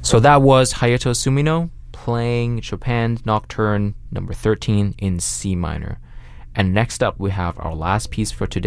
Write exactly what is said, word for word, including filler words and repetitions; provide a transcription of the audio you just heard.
So that was Hayato Sumino playing Chopin Nocturne number thirteen in C minor. And next up, we have our last piece for today.